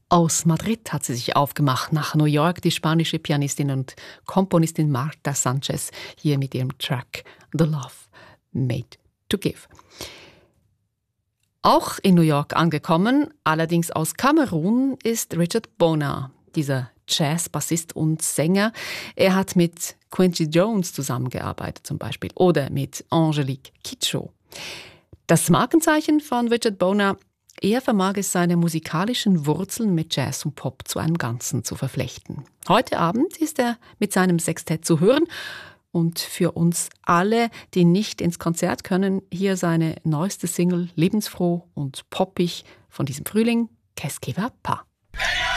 Aus Madrid hat sie sich aufgemacht nach New York, die spanische Pianistin und Komponistin Marta Sanchez, hier mit ihrem Track The Love Made to Give. Auch in New York angekommen, allerdings aus Kamerun, ist Richard Bona, dieser Jazz-Bassist und Sänger. Er hat mit Quincy Jones zusammengearbeitet zum Beispiel oder mit Angelique Kidjo. Das Markenzeichen von Richard Bona: er vermag es, seine musikalischen Wurzeln mit Jazz und Pop zu einem Ganzen zu verflechten. Heute Abend ist er mit seinem Sextett zu hören. Und für uns alle, die nicht ins Konzert können, hier seine neueste Single, lebensfroh und poppig von diesem Frühling, Qu'est-ce qui va pas?